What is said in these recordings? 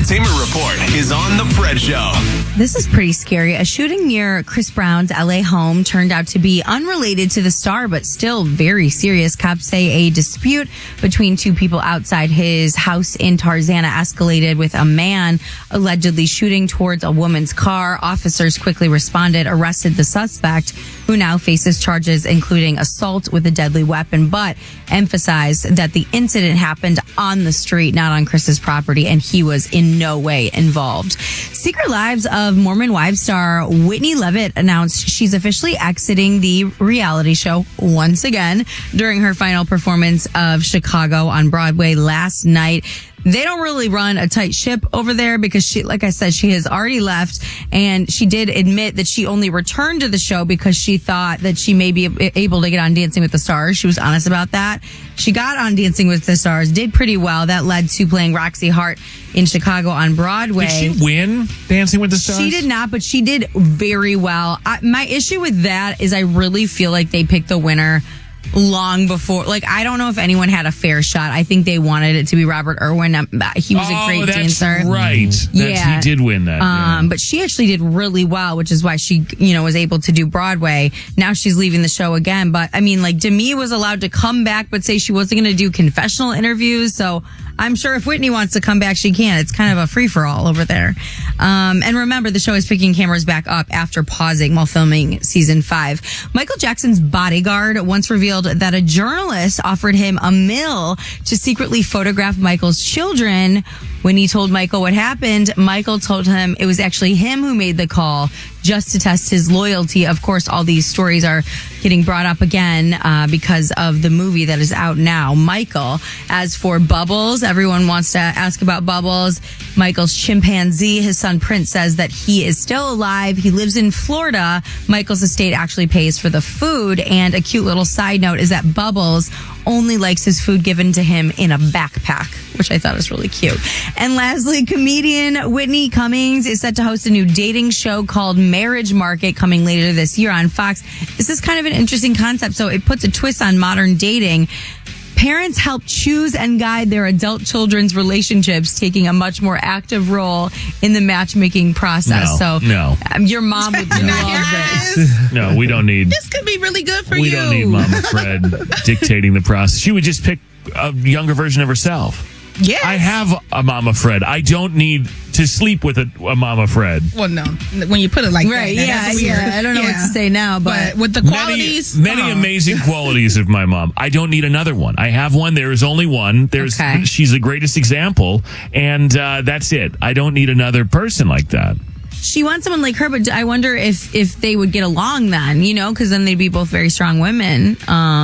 entertainment report is on The Fred Show. This is pretty scary. A shooting near Chris Brown's LA home turned out to be unrelated to the star, but still very serious. Cops say a dispute between two people outside his house in Tarzana escalated with a man allegedly shooting towards a woman's car. Officers quickly responded, arrested the suspect, who now faces charges including assault with a deadly weapon, but emphasized that the incident happened on the street, not on Chris's property, and he was in no way involved. Secret Lives of Mormon Wives star Whitney Levitt announced she's officially exiting the reality show once again during her final performance of Chicago on Broadway last night. They don't really run a tight ship over there because she, like I said, she has already left, and she did admit that she only returned to the show because she thought that she may be able to get on Dancing with the Stars. She was honest about that. She got on Dancing with the Stars, did pretty well. That led to playing Roxy Hart in Chicago on Broadway. Did she win Dancing with the Stars? She did not, but she did very well. My issue with that is I really feel like they picked the winner long before. Like, I don't know if anyone had a fair shot. I think they wanted it to be Robert Irwin. He was a great dancer. Right. Yeah. He did win that. But she actually did really well, which is why she, was able to do Broadway. Now she's leaving the show again. But I mean, like, Demi was allowed to come back, but say she wasn't going to do confessional interviews. So I'm sure if Whitney wants to come back, she can. It's kind of a free-for-all over there. And remember, the show is picking cameras back up after pausing while filming season 5. Michael Jackson's bodyguard once revealed that a journalist offered him a mill to secretly photograph Michael's children. When he told Michael what happened, Michael told him it was actually him who made the call just to test his loyalty. Of course, all these stories are getting brought up again because of the movie that is out now, Michael. As for Bubbles, everyone wants to ask about Bubbles. Michael's chimpanzee, his son Prince, says that he is still alive. He lives in Florida. Michael's estate actually pays for the food. And a cute little side note is that Bubbles only likes his food given to him in a backpack, which I thought was really cute. And lastly, comedian Whitney Cummings is set to host a new dating show called Marriage Market coming later this year on Fox. This is kind of an interesting concept, so it puts a twist on modern dating. Parents help choose and guide their adult children's relationships, taking a much more active role in the matchmaking process. Your mom would love this. No, we don't need... This could be really good for you. We don't need Mama Fred dictating the process. She would just pick a younger version of herself. Yes. I have a Mama Fred. I don't need to sleep with a Mama Fred. Well, no. When you put it like right, that. Yeah, that's weird. I don't know what to say now, but with the qualities. Many amazing qualities of my mom. I don't need another one. I have one. There is only one. She's the greatest example, and that's it. I don't need another person like that. She wants someone like her, but I wonder if they would get along then, because then they'd be both very strong women.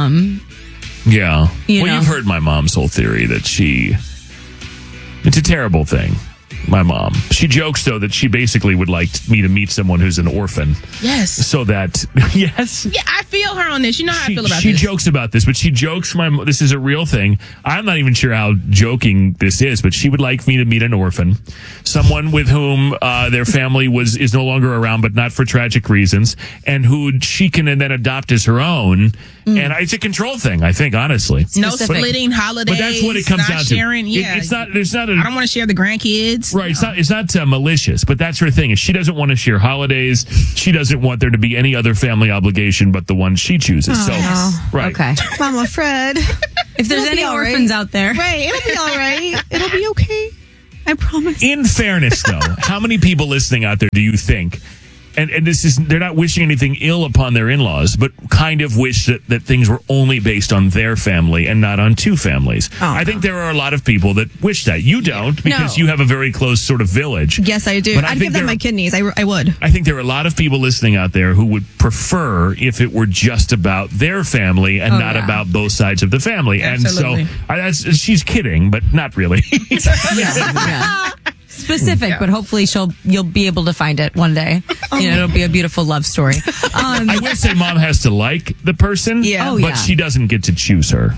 Yeah. You've heard my mom's whole theory that it's a terrible thing. My mom. She jokes, though, that she basically would like me to meet someone who's an orphan. Yes. So that, yes. Yeah, I feel her on this. You know how I feel about this. She jokes about this, but she jokes, this is a real thing. I'm not even sure how joking this is, but she would like me to meet an orphan. Someone with whom their family is no longer around, but not for tragic reasons, and who she can then adopt as her own. And it's a control thing, I think, honestly. No splitting holidays. But that's what it comes down sharing, to. Yeah. It's not. There's not. I don't want to share the grandkids. Right. It's not malicious, but that's her thing. Is she doesn't want to share holidays. She doesn't want there to be any other family obligation but the one she chooses. Right. Okay. Mama Fred. If there's any orphans out there. Right. It'll be all right. It'll be okay. I promise. In fairness, though, how many people listening out there do you think, and this is, they're not wishing anything ill upon their in-laws, but kind of wish that things were only based on their family and not on two families. I think there are a lot of people that wish that. You don't, because you have a very close sort of village. Yes, I do. I'd give them my kidneys. I would. I think there are a lot of people listening out there who would prefer if it were just about their family and not about both sides of the family. Absolutely. And so she's kidding, but not really. Yeah. Specific, but hopefully you'll be able to find it one day. It'll be a beautiful love story. I would say mom has to like the person, but she doesn't get to choose her.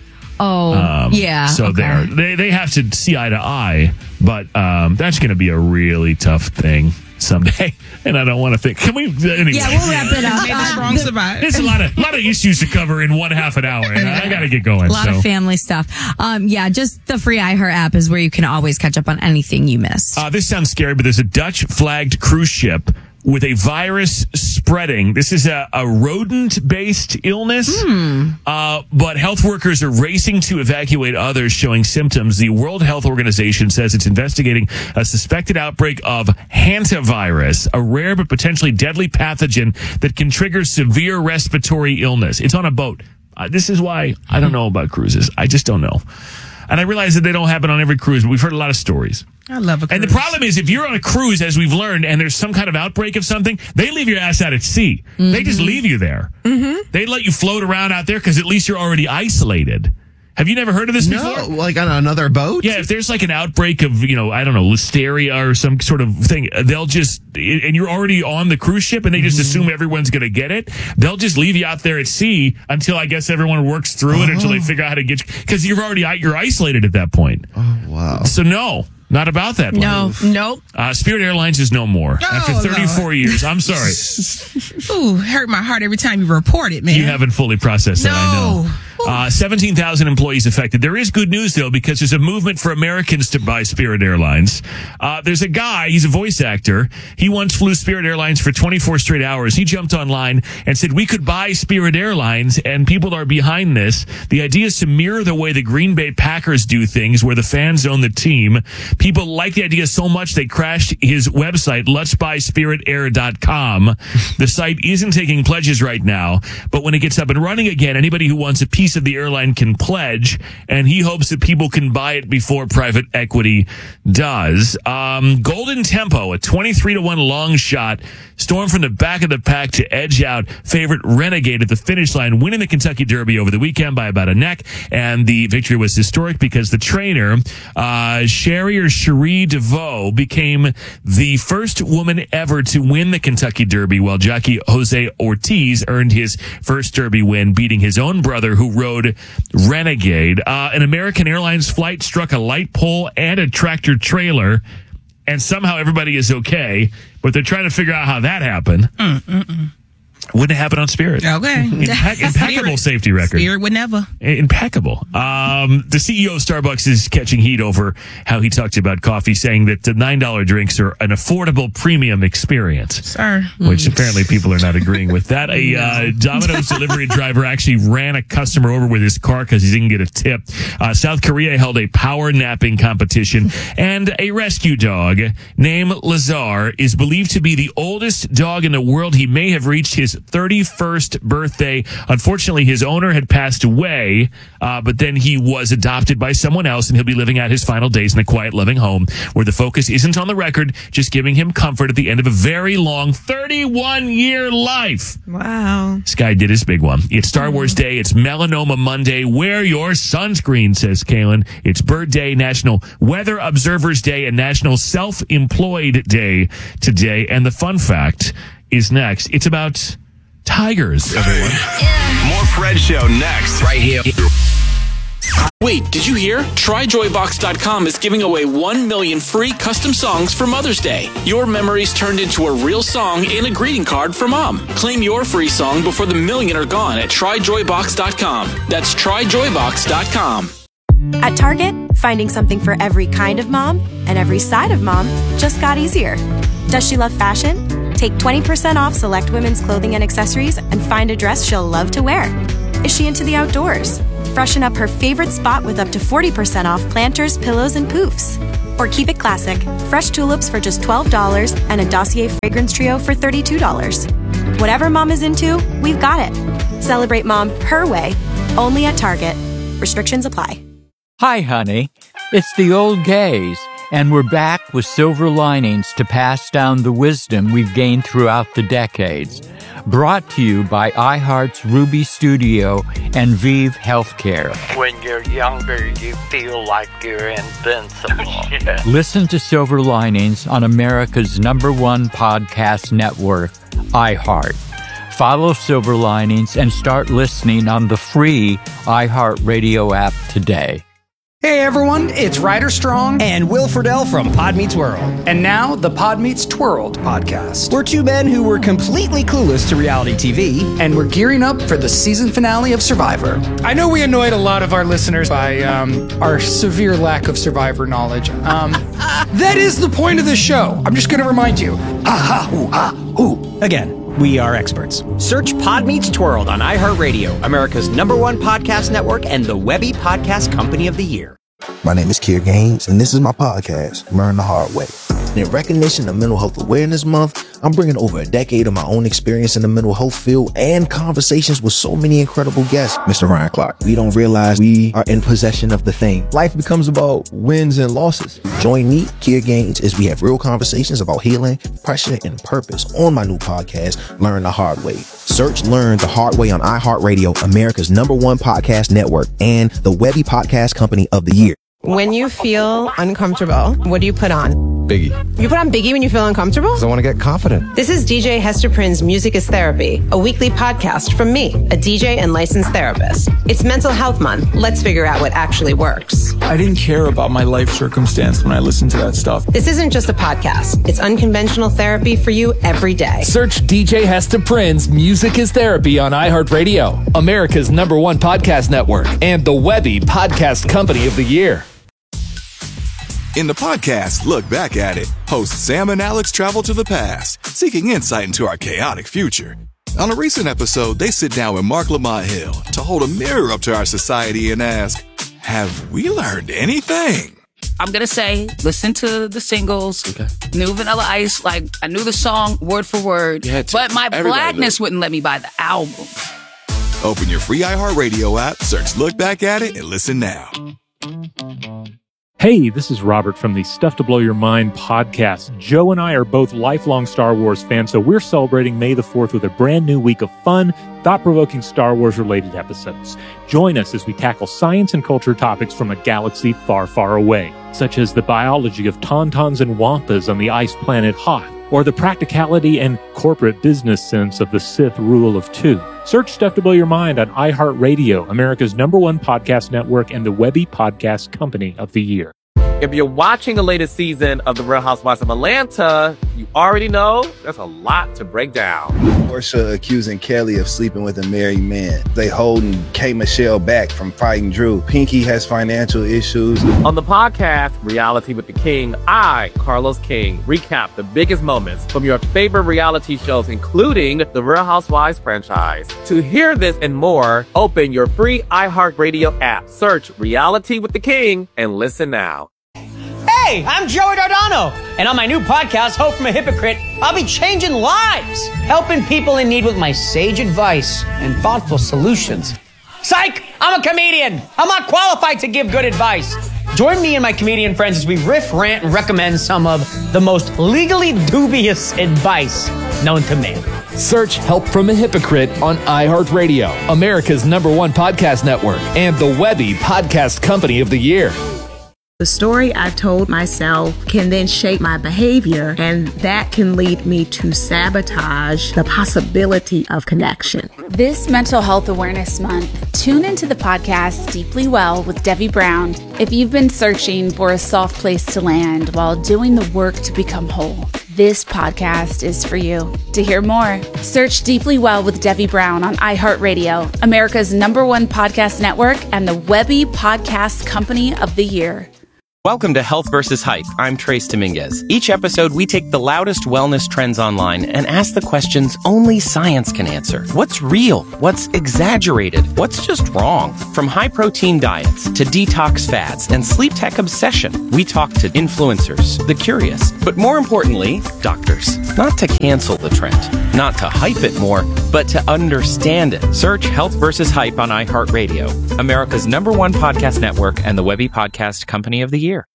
So they have to see eye to eye, but that's going to be a really tough thing. someday, and I don't want to think. Can we? Anyway. Yeah, we'll wrap it up. May the strong survive. There's a lot of issues to cover in 1/2 hour, and I got to get going. A lot of family stuff. Yeah, just the free iHeart app is where you can always catch up on anything you missed. This sounds scary, but there's a Dutch flagged cruise ship with a virus spreading. This is a rodent-based illness, but health workers are racing to evacuate others showing symptoms. The World Health Organization says it's investigating a suspected outbreak of hantavirus, a rare but potentially deadly pathogen that can trigger severe respiratory illness. It's on a boat. This is why I don't know about cruises. I just don't know. And I realize that they don't happen on every cruise, but we've heard a lot of stories. I love a cruise. And the problem is, if you're on a cruise, as we've learned, and there's some kind of outbreak of something, they leave your ass out at sea. They just leave you there. They let you float around out there because at least you're already isolated. Have you never heard of this before? No, like on another boat? Yeah, if there's like an outbreak of, I don't know, listeria or some sort of thing, they'll just, and you're already on the cruise ship and they just assume everyone's going to get it. They'll just leave you out there at sea until I guess everyone works through it, until they figure out how to get you, because you're isolated at that point. Oh, wow. So no. Not about that. Nope. Spirit Airlines is no more. After 34 years. I'm sorry. Ooh, hurt my heart every time you report it, man. You haven't fully processed that, I know. 17,000 employees affected. There is good news, though, because there's a movement for Americans to buy Spirit Airlines. There's a guy, he's a voice actor. He once flew Spirit Airlines for 24 straight hours. He jumped online and said, we could buy Spirit Airlines, and people are behind this. The idea is to mirror the way the Green Bay Packers do things, where the fans own the team. People like the idea so much they crashed his website, letsbuyspiritair.com. The site isn't taking pledges right now, but when it gets up and running again, anybody who wants a piece of the airline can pledge, and he hopes that people can buy it before private equity does. Golden Tempo, a 23-1 long shot, stormed from the back of the pack to edge out favorite Renegade at the finish line, winning the Kentucky Derby over the weekend by about a neck. And the victory was historic because the trainer, Cherie DeVoe, became the first woman ever to win the Kentucky Derby, while jockey Jose Ortiz earned his first Derby win, beating his own brother who rode Renegade. An American Airlines flight struck a light pole and a tractor trailer, and somehow everybody is okay, but they're trying to figure out how that happened. Wouldn't happen on Spirit. Okay. Impeccable safety record. Spirit would never. Impeccable. The CEO of Starbucks is catching heat over how he talked about coffee, saying that the $9 drinks are an affordable premium experience. Sir. Which apparently people are not agreeing with that. A Domino's delivery driver actually ran a customer over with his car because he didn't get a tip. South Korea held a power napping competition, and a rescue dog named Lazar is believed to be the oldest dog in the world. He may have reached his 31st birthday. Unfortunately, his owner had passed away, but then he was adopted by someone else, and he'll be living out his final days in a quiet, loving home where the focus isn't on the record, just giving him comfort at the end of a very long 31-year life. Wow. This guy did his big one. It's Star Wars Day. It's Melanoma Monday. Wear your sunscreen, says Kaylin. It's Bird Day, National Weather Observers Day, and National Self-Employed Day today. And the fun fact is next. It's about tigers, everyone. More Fred Show next. Right here. Wait, did you hear? TryJoyBox.com is giving away 1 million free custom songs for Mother's Day. Your memories turned into a real song and a greeting card for Mom. Claim your free song before the million are gone at TryJoyBox.com. That's TryJoyBox.com. At Target, finding something for every kind of mom and every side of mom just got easier. Does she love fashion? Take 20% off select women's clothing and accessories and find a dress she'll love to wear. Is she into the outdoors? Freshen up her favorite spot with up to 40% off planters, pillows, and poofs. Or keep it classic. Fresh tulips for just $12 and a Dossier fragrance trio for $32. Whatever mom is into, we've got it. Celebrate mom her way, only at Target. Restrictions apply. Hi, honey. It's the old gays, and we're back with silver linings to pass down the wisdom we've gained throughout the decades. Brought to you by iHeart's Ruby Studio and Vive Healthcare. When you're younger, you feel like you're invincible. Listen to Silver Linings on America's #1 podcast network, iHeart. Follow Silver Linings and start listening on the free iHeartRadio app today. Hey everyone, it's Ryder Strong and Will Friedle from Pod Meets World. And now the Pod Meets Twirled podcast. We're two men who were completely clueless to reality TV. And we're gearing up for the season finale of Survivor. I know we annoyed a lot of our listeners by our severe lack of Survivor knowledge. That is the point of the show. I'm just going to remind you. Ha ha hoo ha hoo. Again. We are experts. Search Pod Meets Twirled on iHeartRadio, America's #1 podcast network and the Webby Podcast Company of the Year. My name is Kier Gaines, and this is my podcast, Learn the Hard Way. In recognition of Mental Health Awareness Month, I'm bringing over a decade of my own experience in the mental health field and conversations with so many incredible guests. Mr. Ryan Clark, we don't realize we are in possession of the thing. Life becomes about wins and losses. Join me, Kier Gaines, as we have real conversations about healing, pressure, and purpose on my new podcast, Learn the Hard Way. Search Learn the Hard Way on iHeartRadio, America's #1 podcast network, and the Webby Podcast Company of the Year. When you feel uncomfortable, what do you put on? Biggie. You put on Biggie when you feel uncomfortable? Because I want to get confident. This is DJ Hester Prynne's Music is Therapy, a weekly podcast from me, a DJ and licensed therapist. It's Mental Health Month. Let's figure out what actually works. I didn't care about my life circumstance when I listened to that stuff. This isn't just a podcast. It's unconventional therapy for you every day. Search DJ Hester Prynne's Music is Therapy on iHeartRadio, America's #1 podcast network, and the Webby Podcast Company of the Year. In the podcast, Look Back at It, hosts Sam and Alex travel to the past, seeking insight into our chaotic future. On a recent episode, they sit down with Mark Lamont Hill to hold a mirror up to our society and ask, have we learned anything? I'm going to say, listen to the singles, New Vanilla Ice, like I knew the song word for word, but my blackness wouldn't let me buy the album. Open your free iHeartRadio app, search Look Back at It, and listen now. Hey, this is Robert from the Stuff to Blow Your Mind podcast. Joe and I are both lifelong Star Wars fans, so we're celebrating May the 4th with a brand new week of fun, thought-provoking Star Wars-related episodes. Join us as we tackle science and culture topics from a galaxy far, far away, such as the biology of tauntauns and wampas on the ice planet Hoth, or the practicality and corporate business sense of the Sith Rule of Two. Search Stuff to Blow Your Mind on iHeartRadio, America's #1 podcast network, and the Webby Podcast Company of the Year. If you're watching the latest season of The Real Housewives of Atlanta, you already know there's a lot to break down. Porsha accusing Kelly of sleeping with a married man. They holding K. Michelle back from fighting Drew. Pinky has financial issues. On the podcast, Reality with the King, I, Carlos King, recap the biggest moments from your favorite reality shows, including the Real Housewives franchise. To hear this and more, open your free iHeartRadio app, search Reality with the King, and listen now. Hey, I'm Joey Dardano, and on my new podcast, Hope from a Hypocrite, I'll be changing lives, helping people in need with my sage advice and thoughtful solutions. Psych! I'm a comedian. I'm not qualified to give good advice. Join me and my comedian friends as we riff, rant, and recommend some of the most legally dubious advice known to man. Search Help from a Hypocrite on iHeartRadio, America's #1 podcast network, and the Webby Podcast Company of the Year. The story I've told myself can then shape my behavior, and that can lead me to sabotage the possibility of connection. This Mental Health Awareness Month, tune into the podcast Deeply Well with Debbie Brown if you've been searching for a soft place to land while doing the work to become whole. This podcast is for you. To hear more, search Deeply Well with Debbie Brown on iHeartRadio, America's #1 podcast network, and the Webby Podcast Company of the Year. Welcome to Health vs. Hype. I'm Trace Dominguez. Each episode, we take the loudest wellness trends online and ask the questions only science can answer. What's real? What's exaggerated? What's just wrong? From high-protein diets to detox fads and sleep tech obsession, we talk to influencers, the curious, but more importantly, doctors. Not to cancel the trend, not to hype it more, but to understand it. Search Health vs. Hype on iHeartRadio, America's #1 podcast network, and the Webby Podcast Company of the Year.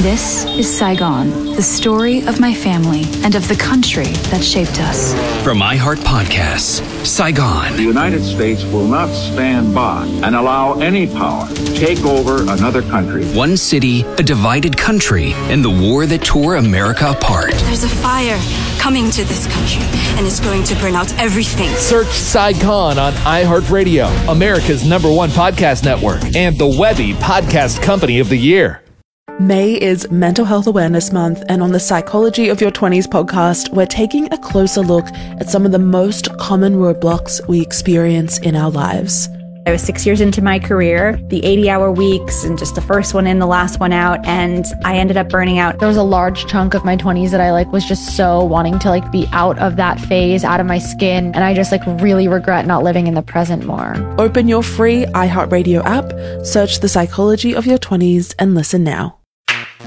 This is Saigon, the story of my family and of the country that shaped us. From iHeart Podcasts, Saigon. The United States will not stand by and allow any power to take over another country. One city, a divided country, and the war that tore America apart. There's a fire coming to this country, and it's going to burn out everything. Search Saigon on iHeartRadio, America's #1 podcast network, and the Webby Podcast Company of the Year. May is Mental Health Awareness Month, and on the Psychology of Your 20s podcast, we're taking a closer look at some of the most common roadblocks we experience in our lives. I was 6 years into my career, the 80-hour weeks, and just the first one in, the last one out, and I ended up burning out. There was a large chunk of my 20s that I was just so wanting to be out of that phase, out of my skin, and I just really regret not living in the present more. Open your free iHeartRadio app, search The Psychology of Your 20s, and listen now.